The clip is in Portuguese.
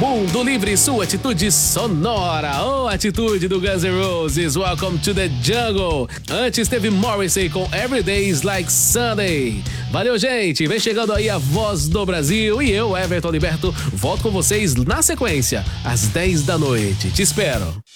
Mundo Livre, sua atitude sonora. Oh, atitude do Guns N' Roses, Welcome to the Jungle. Antes teve Morrissey com Every Day is Like Sunday. Valeu, gente. Vem chegando aí a Voz do Brasil e eu, Everton Liberto, volto com vocês na sequência, às 10 da noite. Te espero.